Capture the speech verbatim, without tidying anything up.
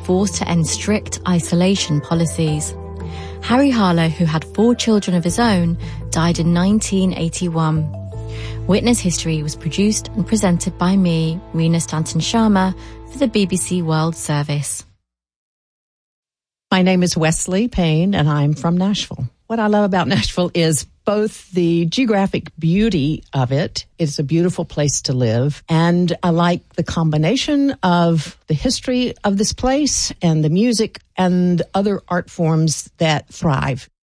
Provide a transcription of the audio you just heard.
forced to end strict isolation policies. Harry Harlow, who had four children of his own, died in nineteen eighty-one. Witness History was produced and presented by me, Rena Stanton Sharma, for the B B C World Service. My name is Wesley Payne, and I'm from Nashville. What I love about Nashville is both the geographic beauty of it. It's a beautiful place to live. And I like the combination of the history of this place and the music and other art forms that thrive